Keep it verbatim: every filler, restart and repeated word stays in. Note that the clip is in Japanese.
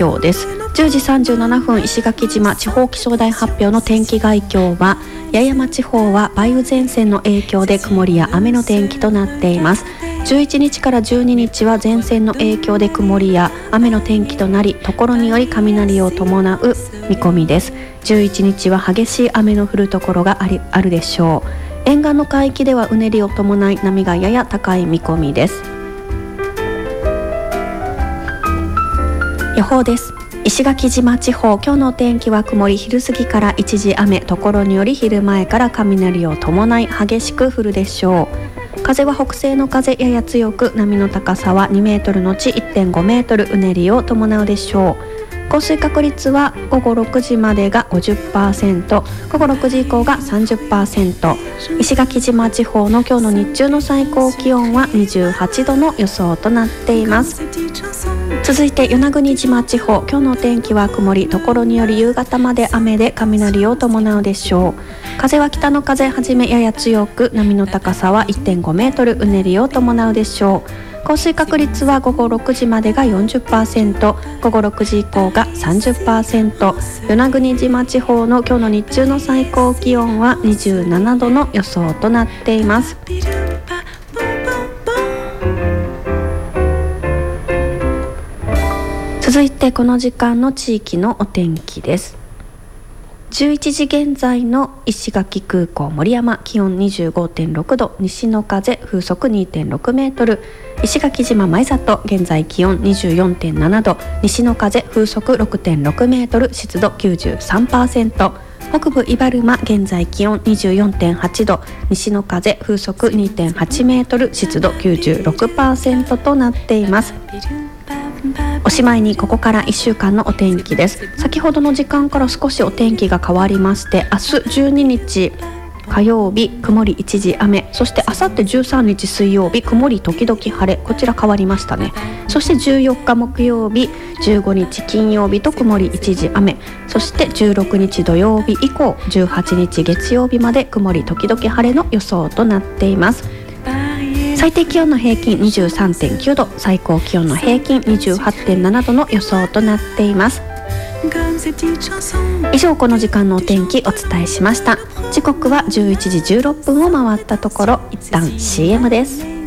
況です。じゅうじさんじゅうななふん、石垣島地方気象台発表の天気概況は、八重山地方は梅雨前線の影響で曇りや雨の天気となっています。じゅういちにちからじゅうににちは前線の影響で曇りや雨の天気となり、ところにより雷を伴う見込みです。じゅういちにちは激しい雨の降るところがあり、あるでしょう。沿岸の海域ではうねりを伴い波がやや高い見込みです。予報です。石垣島地方、今日のお天気は曇り、昼過ぎから一時雨、ところにより昼前から雷を伴い激しく降るでしょう。風は北西の風、やや強く、波の高さはにメートルのち いってんごメートル、うねりを伴うでしょう。降水確率はごごろくじまでが ごじゅっパーセント、ごごろくじ以降が さんじゅっパーセント。 石垣島地方の今日の日中の最高気温はにじゅうはちどの予想となっています。続いて与那国島地方、今日のお天気は曇り、ところにより夕方まで雨で雷を伴うでしょう。風は北の風はじめやや強く、波の高さは いってんごメートル、うねりを伴うでしょう。降水確率はごごろくじまでが よんじゅっパーセント、ごごろくじ以降が さんじゅっパーセント。 与那国島地方の今日の日中の最高気温はにじゅうななどの予想となっています。続いてこの時間の地域のお天気です。じゅういちじ現在の石垣空港守山、気温 にじゅうごてんろくど、西の風風速 にてんろくメートル。石垣島舞里、現在気温 にじゅうよんてんななど、西の風風速 ろくてんろくメートル、湿度 きゅうじゅうさんパーセント。北部伊原間、現在気温 にじゅうよんてんはちど、西の風風速 にてんはちメートル、湿度 きゅうじゅうろくパーセント となっています。おしまいにここからいっしゅうかんのお天気です。先ほどの時間から少しお天気が変わりまして、明日じゅうににち火曜日曇り一時雨、そしてあさってじゅうさんにち水曜日曇り時々晴れ、こちら変わりましたね。そしてじゅうよっか木曜日、じゅうごにち金曜日と曇り一時雨、そしてじゅうろくにち土曜日以降、じゅうはちにち月曜日まで曇り時々晴れの予想となっています。最低気温の平均 にじゅうさんてんきゅうど、最高気温の平均 にじゅうはちてんななどの予想となっています。以上、この時間のお天気お伝えしました。時刻はじゅういちじじゅうろっぷんを回ったところ、一旦 シーエム です。